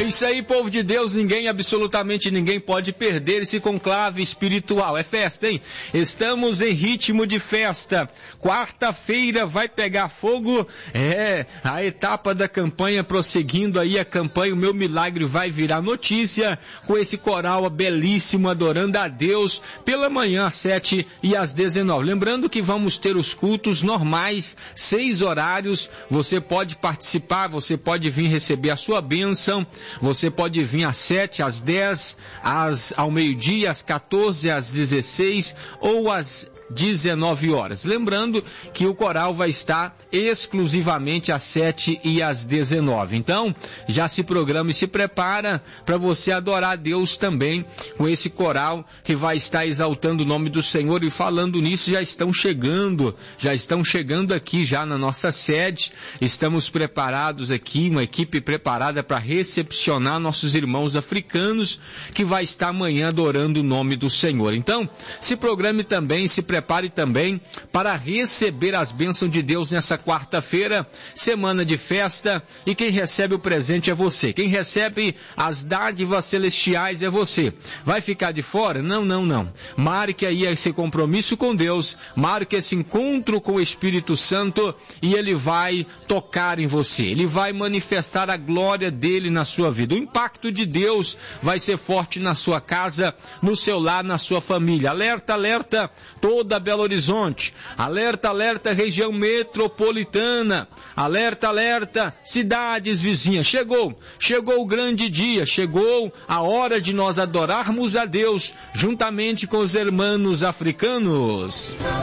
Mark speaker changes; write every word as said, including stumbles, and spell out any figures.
Speaker 1: isso aí, povo de Deus, ninguém, absolutamente ninguém pode perder esse conclave espiritual. É festa, hein? Estamos em ritmo de festa. Quarta-feira vai pegar fogo. É, a etapa da campanha prosseguindo aí, a campanha O Meu Milagre vai virar notícia, com esse coral belíssimo adorando a Deus pela manhã às sete e às dezenove. Lembrando que vamos ter os cultos normais, seis horários. Você pode participar, você pode vir receber a sua bênção. Você pode vir às sete, às dez, às, ao meio-dia, às quatorze, às dezesseis ou às dezenove horas. Lembrando que o coral vai estar exclusivamente às sete e às dezenove. Então, já se programa e se prepara para você adorar a Deus também com esse coral que vai estar exaltando o nome do Senhor. E falando nisso, já estão chegando, já estão chegando aqui já na nossa sede. Estamos preparados aqui, uma equipe preparada para recepcionar nossos irmãos africanos que vai estar amanhã adorando o nome do Senhor. Então, se programe também, se prepare Prepare também para receber as bênçãos de Deus nessa quarta-feira, semana de festa, e quem recebe o presente é você. Quem recebe as dádivas celestiais é você. Vai ficar de fora? Não, não, não. Marque aí esse compromisso com Deus, marque esse encontro com o Espírito Santo e ele vai tocar em você. Ele vai manifestar a glória dele na sua vida. O impacto de Deus vai ser forte na sua casa, no seu lar, na sua família. Alerta, alerta, toda Belo Horizonte, alerta, alerta, região metropolitana, alerta, alerta, cidades vizinhas. Chegou, chegou o grande dia, chegou a hora de nós adorarmos a Deus juntamente com os irmãos africanos.